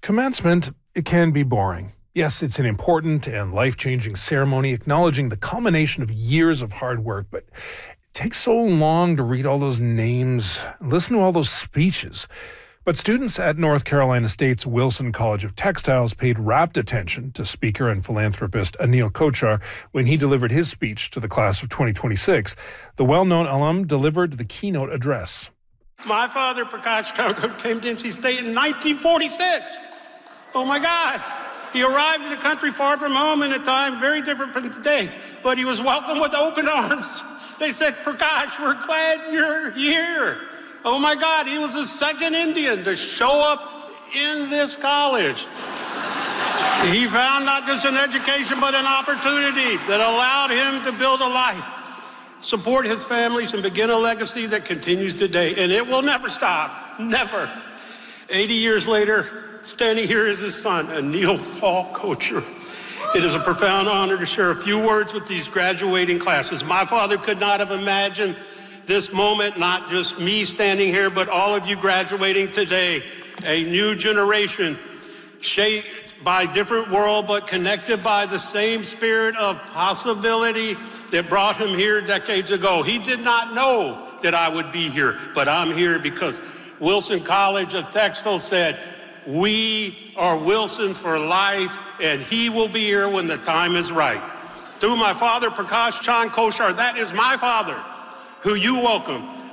Commencement, it can be boring. Yes, it's an important and life-changing ceremony acknowledging the culmination of years of hard work, but it takes so long to read all those names and listen to all those speeches. But students at North Carolina State's Wilson College of Textiles paid rapt attention to speaker and philanthropist Anil Kochhar when he delivered his speech to the class of 2026. The well-known alum delivered the keynote address. My father, Prakash Thakur, came to NC State in 1946. Oh my God. He arrived in a country far from home in a time very different from today, but he was welcomed with open arms. They said, Prakash, we're glad you're here. Oh my God, he was the second Indian to show up in this college. He found not just an education, but an opportunity that allowed him to build a life, support his families, and begin a legacy that continues today. And it will never stop, never. 80 years later, standing here is his son, Anil Paul Kochhar. It is a profound honor to share a few words with these graduating classes. My father could not have imagined this moment, not just me standing here, but all of you graduating today, a new generation shaped by different world, but connected by the same spirit of possibility that brought him here decades ago. He did not know that I would be here, but I'm here because Wilson College of Textile said, we are Wilson for life, and he will be here when the time is right. Through my father, Prakash Chand Kochhar, that is my father, who you welcome.